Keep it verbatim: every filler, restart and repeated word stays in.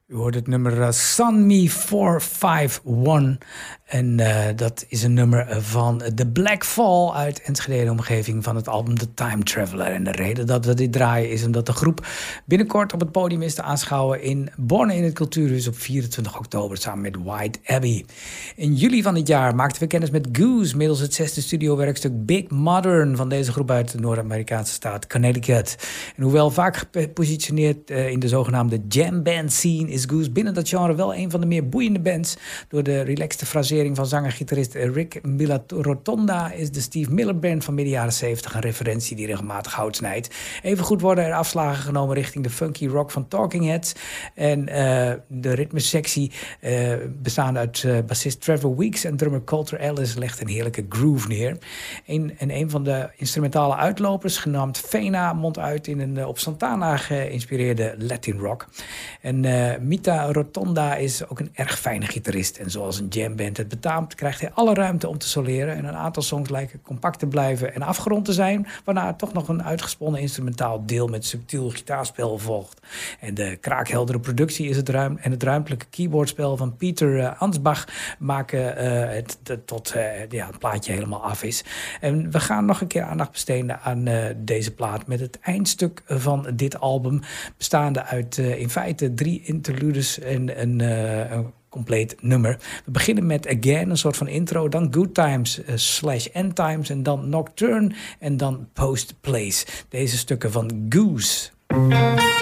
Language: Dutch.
U hoort het nummer uh, Sun Me four five one. En uh, dat is een nummer van The Black Fall uit Enschede, de omgeving van het album The Time Traveler. En de reden dat we dit draaien is omdat de groep binnenkort op het podium is te aanschouwen in Born in het Cultuurhuis op vierentwintig oktober samen met White Abbey. In juli van dit jaar maakten we kennis met Goose middels het zesde studiowerkstuk Big Modern van deze groep uit de Noord-Amerikaanse staat Connecticut. En hoewel vaak gepositioneerd uh, in de zogenaamde jam band scene is Goose binnen dat genre wel een van de meer boeiende bands. Door de relaxte frasering van zanger-gitarist Rick Rotonda is de Steve Miller Band van midden jaren zeventig een referentie die regelmatig hout snijdt. Evengoed worden er afslagen genomen richting de funky rock van Talking Heads. En uh, de ritmesectie uh, bestaande uit uh, bassist Trevor Weeks en drummer Colter Ellis legt een heerlijke groove neer. Een, en een van de instrumentale uitlopers, genaamd Fena, mondt uit in een uh, op Santana geïnspireerde Latin rock. En uh, Mita Rotonda is ook een erg fijne gitarist. En zoals een jamband het betaamt, krijgt hij alle ruimte om te soleren. En een aantal songs lijken compact te blijven en afgerond te zijn, waarna toch nog een uitgesponnen instrumentaal deel met subtiel gitaarspel volgt. En de kraakheldere productie is het ruim, en het ruimtelijke keyboardspel van Pieter uh, Ansbach maken uh, het, het tot uh, ja, het plaatje helemaal af is. En we gaan nog een keer aandacht besteden aan uh, deze plaat met het eindstuk van dit album, bestaande uit uh, in feite drie interludes en een, uh, een compleet nummer. We beginnen met Again, een soort van intro, dan Good Times uh, slash End Times en dan Nocturne en dan Post Place. Deze stukken van Goose.